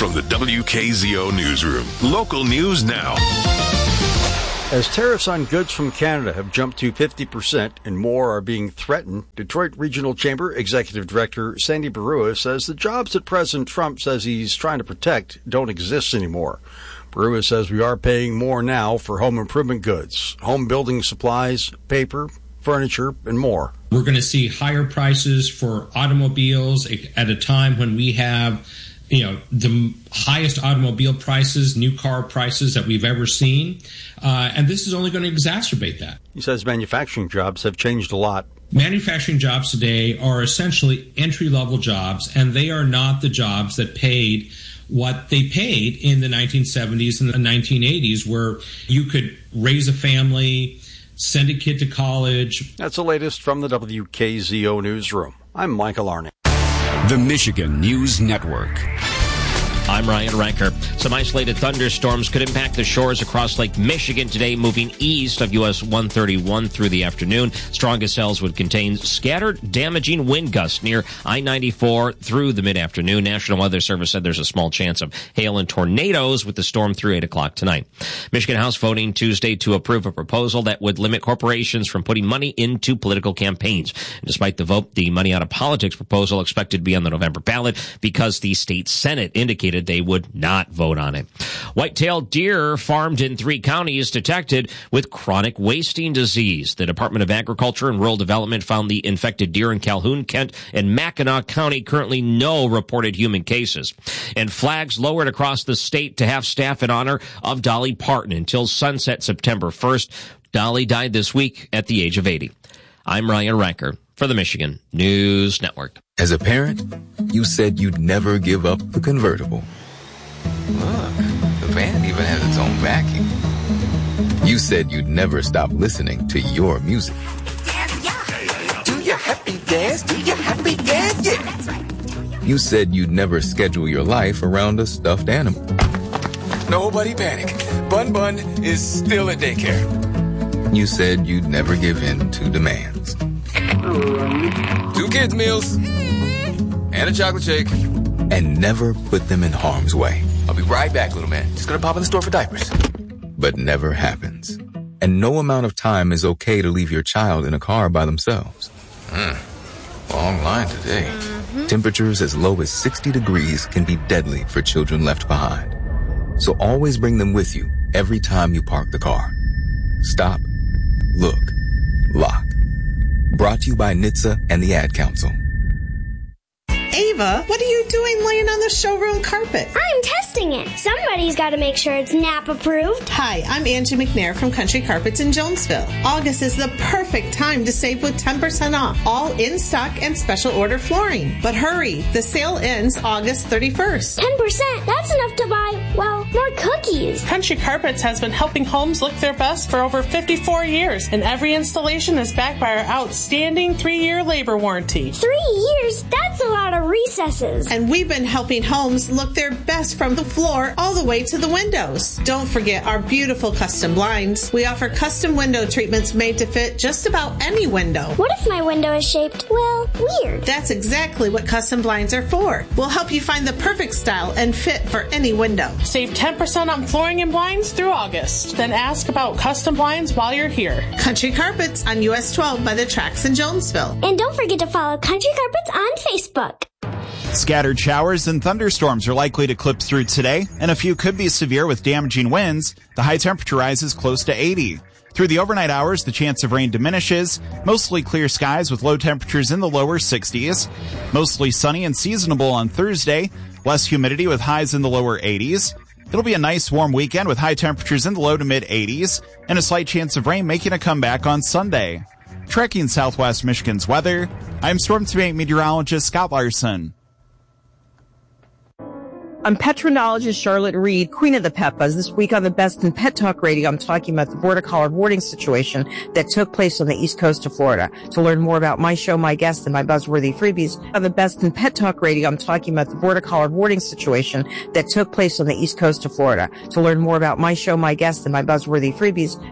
from the WKZO Newsroom. Local news now. As tariffs on goods from Canada have jumped to 50% and more are being threatened, Detroit Regional Chamber Executive Director Sandy Barua says the jobs that President Trump says he's trying to protect don't exist anymore. Barua says we are paying more now for home improvement goods, home building supplies, paper, furniture, and more. We're going to see higher prices for automobiles at a time when we have the highest automobile prices, new car prices that we've ever seen. And this is only going to exacerbate that. He says manufacturing jobs have changed a lot. Manufacturing jobs today are essentially entry-level jobs, and they are not the jobs that paid what they paid in the 1970s and the 1980s, where you could raise a family, send a kid to college. That's the latest from the WKZO Newsroom. I'm Michael Arnett. The Michigan News Network. I'm Ryan Ranker. Some isolated thunderstorms could impact the shores across Lake Michigan today, moving east of US 131 through the afternoon. Strongest cells would contain scattered, damaging wind gusts near I-94 through the mid-afternoon. National Weather Service said there's a small chance of hail and tornadoes with the storm through 8 o'clock tonight. Michigan House voting Tuesday to approve a proposal that would limit corporations from putting money into political campaigns. And despite the vote, the money out of politics proposal expected to be on the November ballot because the state Senate indicated they would not vote on it. White-tailed deer farmed in 3 counties detected with chronic wasting disease. The Department of Agriculture and Rural Development found the infected deer in Calhoun, Kent, and Mackinac County. Currently no reported human cases. And flags lowered across the state to have staff in honor of Dolly Parton until sunset September 1st. Dolly died this week at the age of 80. I'm Ryan Ranker for the Michigan News Network. As a parent, you said you'd never give up the convertible. Look, the van even has its own vacuum. You said you'd never stop listening to your music. Do your happy dance, do your happy dance, yeah. That's right. You said you'd never schedule your life around a stuffed animal. Nobody panic. Bun Bun is still at daycare. You said you'd never give in to demands. 2 kids' meals and a chocolate shake. And never put them in harm's way. I'll be right back, little man. Just gonna pop in the store for diapers. But never happens. And no amount of time is okay to leave your child in a car by themselves. Long line today. Temperatures as low as 60 degrees can be deadly for children left behind. So always bring them with you every time you park the car. Stop, look, lock. Brought to you by NHTSA and the Ad Council. Ava, what are you doing laying on the showroom carpet? I'm testing it. Somebody's got to make sure it's NAP approved. Hi, I'm Angie McNair from Country Carpets in Jonesville. August is the perfect time to save with 10% off all in-stock and special order flooring. But hurry, the sale ends August 31st. 10%? That's enough to buy, well, more cookies. Country Carpets has been helping homes look their best for over 54 years, and every installation is backed by our outstanding 3-year labor warranty. 3 years? That's a lot of recesses. And we've been helping homes look their best from the floor all the way to the windows. Don't forget our beautiful custom blinds. We offer custom window treatments made to fit just about any window. What if my window is shaped, well, weird? That's exactly what custom blinds are for. We'll help you find the perfect style and fit for any window. Save 10% on flooring and blinds through August. Then ask about custom blinds while you're here. Country Carpets on US 12 by the tracks in Jonesville. And don't forget to follow Country Carpets on Facebook. Scattered showers and thunderstorms are likely to clip through today, and a few could be severe with damaging winds. The high temperature rises close to 80. Through the overnight hours, the chance of rain diminishes. Mostly clear skies with low temperatures in the lower 60s. Mostly sunny and seasonable on Thursday. Less humidity with highs in the lower 80s. It'll be a nice warm weekend with high temperatures in the low to mid 80s and a slight chance of rain making a comeback on Sunday. Tracking Southwest Michigan's weather, I'm Storm Team 8 meteorologist Scott Larson. I'm petronologist Charlotte Reed, Queen of the Peppas. This week on the Best in Pet Talk Radio, I'm talking about the border collie boarding situation that took place on the east coast of Florida. To learn more about my show, my guests, and my buzzworthy freebies, on the Best in Pet Talk Radio, I'm talking about the border collie boarding situation that took place on the east coast of Florida. To learn more about my show, my guests, and my buzzworthy freebies,